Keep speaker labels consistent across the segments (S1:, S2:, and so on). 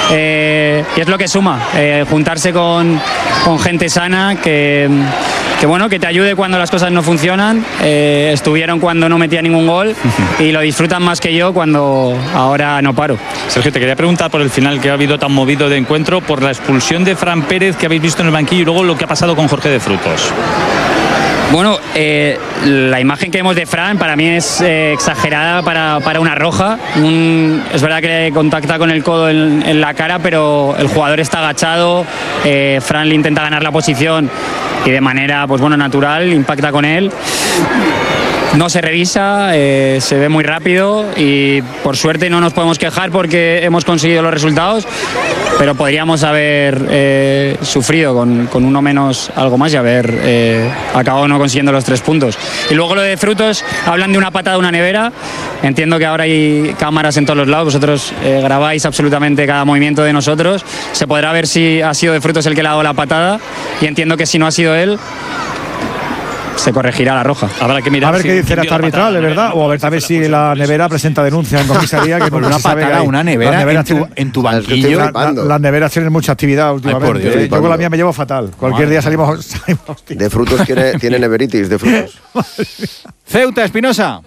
S1: y es lo que suma, juntarse con gente sana que te ayude cuando las cosas no funcionan. Estuvieron cuando no metía ningún gol y lo disfrutan más que yo cuando ahora no paro.
S2: Sergio, te quería preguntar por el final que ha habido tan movido de encuentro, por la expulsión de Fran Pérez que habéis visto en el banquillo y luego lo que ha pasado con Jorge de Frutos.
S1: Bueno, la imagen que vemos de Fran para mí es exagerada para una roja. Es verdad que contacta con el codo en la cara, pero el jugador está agachado. Fran le intenta ganar la posición y de manera natural impacta con él. No se revisa, se ve muy rápido y por suerte no nos podemos quejar porque hemos conseguido los resultados, pero podríamos haber sufrido con uno menos algo más y haber acabado no consiguiendo los 3 puntos. Y luego lo de Frutos, hablan de una patada de una nevera. Entiendo que ahora hay cámaras en todos los lados, vosotros grabáis absolutamente cada movimiento de nosotros. Se podrá ver si ha sido de Frutos el que le ha dado la patada y entiendo que si no ha sido él, se corregirá la roja.
S3: Habrá que mirar a ver qué dice el acta arbitral, de verdad, o a ver también si la nevera presenta denuncia en comisaría. Que
S4: una patada, una nevera en tu banquillo.
S3: Las neveras tienen mucha actividad últimamente. Yo con la mía me llevo fatal. Cualquier día salimos
S5: de Frutos tiene neveritis, de Frutos.
S4: Ceuta, Espinosa.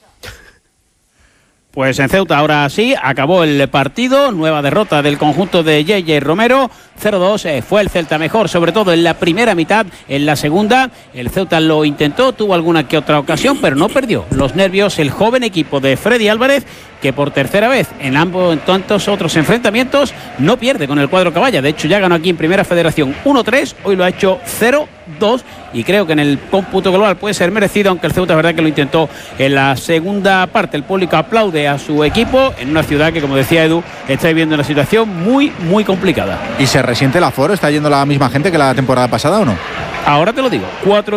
S6: Pues en Ceuta ahora sí, acabó el partido, nueva derrota del conjunto de Yeye Romero, 0-2, fue el Celta mejor, sobre todo en la primera mitad. En la segunda, el Ceuta lo intentó, tuvo alguna que otra ocasión, pero no perdió los nervios el joven equipo de Freddy Álvarez, que por tercera vez en tantos otros enfrentamientos no pierde con el cuadro caballa. De hecho ya ganó aquí en Primera Federación 1-3, hoy lo ha hecho 0-2 y creo que en el cómputo global puede ser merecido, aunque el Ceuta es verdad que lo intentó en la segunda parte. El público aplaude a su equipo en una ciudad que, como decía Edu, está viviendo una situación muy, muy complicada.
S4: ¿Y se resiente el aforo? ¿Está yendo la misma gente que la temporada pasada o no?
S6: Ahora te lo digo,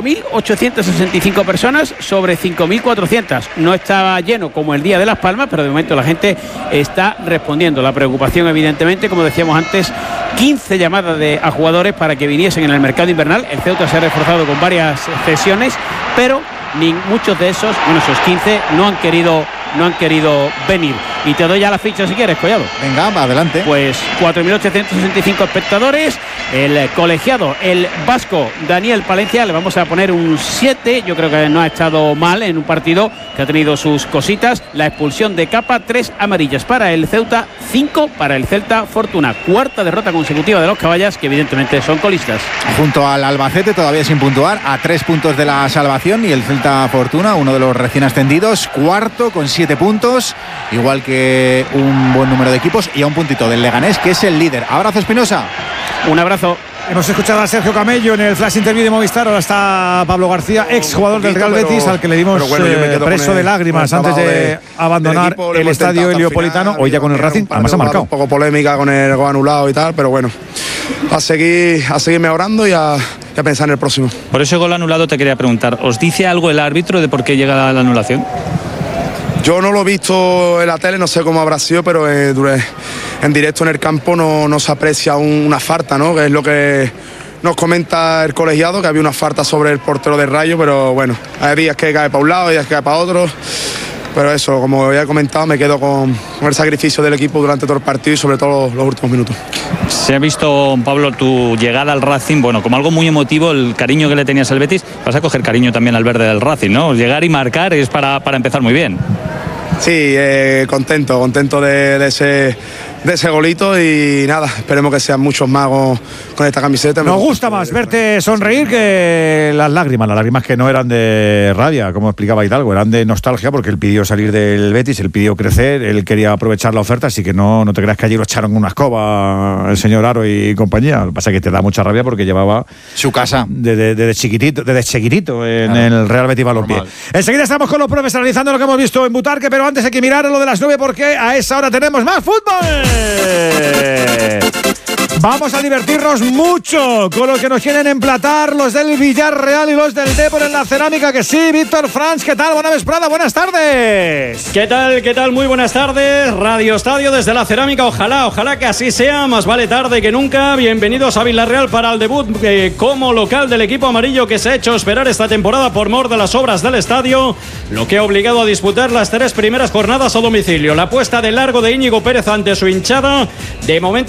S6: 4.865 personas sobre 5.400. No estaba lleno como el día de Las Palmas, pero de momento la gente está respondiendo. La preocupación, evidentemente, como decíamos antes, 15 llamadas a jugadores para que viniesen en el mercado invernal. El Ceuta se ha reforzado con varias cesiones, pero muchos de esos 15, no han querido venir. Y te doy ya la ficha si quieres, Collado.
S4: Venga, adelante.
S6: Pues 4.865 espectadores. El colegiado, el vasco Daniel Palencia, le vamos a poner un 7. Yo creo que no ha estado mal en un partido que ha tenido sus cositas. La expulsión de Capa, 3 amarillas para el Ceuta, 5 para el Celta Fortuna. Cuarta derrota consecutiva de los caballas, que evidentemente son colistas.
S4: Junto al Albacete, todavía sin puntuar, a 3 puntos de la salvación, y el Celta Fortuna, uno de los recién ascendidos, cuarto con 7 puntos, igual que un buen número de equipos, y a un puntito del Leganés, que es el líder. Abrazo, Espinosa.
S6: Un abrazo.
S3: Hemos escuchado a Sergio Camello en el flash interview de Movistar. Ahora está Pablo García, ex jugador del Real Betis, al que le dimos preso de lágrimas antes de abandonar el estadio Heliopolitano. Hoy ya con el Racing, además ha marcado.
S7: Un poco polémica con el gol anulado y tal, pero bueno, a seguir mejorando y a pensar en el próximo.
S2: Por ese gol anulado te quería preguntar, ¿os dice algo el árbitro de por qué llega la anulación?
S7: Yo no lo he visto en la tele, no sé cómo habrá sido, pero en directo en el campo no se aprecia una falta, ¿no? Que es lo que nos comenta el colegiado, que había una falta sobre el portero de Rayo, pero bueno, hay días que cae para un lado, hay días que cae para otro. Pero eso, como ya he comentado, me quedo con el sacrificio del equipo durante todo el partido y sobre todo los últimos minutos.
S2: Se ha visto, Pablo, tu llegada al Racing, como algo muy emotivo, el cariño que le tenías al Betis. Vas a coger cariño también al verde del Racing, ¿no? Llegar y marcar es para empezar muy bien.
S7: Sí, contento de ese golito y nada, esperemos que sean muchos más con esta camiseta.
S3: Nos gusta más verte sonreír que las lágrimas que no eran de rabia, como explicaba Hidalgo, eran de nostalgia, porque él pidió salir del Betis, él pidió crecer, él quería aprovechar la oferta, así que no te creas que allí lo echaron en una escoba el señor Aro y compañía. Lo que pasa es que te da mucha rabia porque llevaba
S4: su casa
S3: desde chiquitito en el Real Betis Balompié. Enseguida estamos con los profes analizando lo que hemos visto en Butarque, pero antes hay que mirar lo de las 9 porque a esa hora tenemos más fútbol. Vamos a divertirnos mucho con lo que nos quieren emplatar los del Villarreal y los del Depor en la cerámica, que sí. Víctor Franz, ¿qué tal? Buena vesprada, buenas tardes.
S8: ¿Qué tal? Muy buenas tardes. Radio Estadio desde la cerámica. Ojalá que así sea, más vale tarde que nunca. Bienvenidos a Villarreal para el debut como local del equipo amarillo, que se ha hecho esperar esta temporada por mor de las obras del estadio, lo que ha obligado a disputar las 3 primeras jornadas a domicilio. La puesta de largo de Íñigo Pérez ante su hinchada, de momento